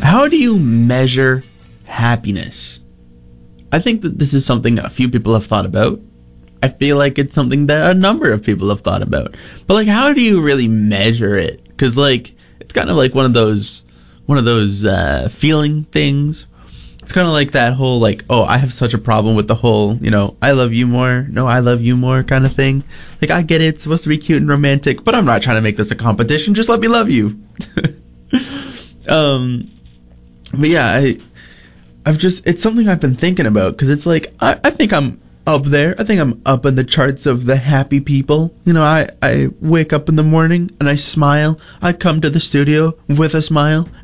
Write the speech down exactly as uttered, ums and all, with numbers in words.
how do you measure happiness? I think that this is something a few people have thought about. I feel like it's something that a number of people have thought about. But like, how do you really measure it? Because like, it's kind of like one of those, one of those uh, feeling things. It's kind of like that whole like, oh, I have such a problem with the whole, you know, I love you more, no, I love you more kind of thing. Like, I get it, it's supposed to be cute and romantic, but I'm not trying to make this a competition. Just let me love you. um, but yeah, I, I've just, it's something I've been thinking about because it's like, I, I think I'm up there. I think I'm up in the charts of the happy people. You know, I, I wake up in the morning and I smile. I come to the studio with a smile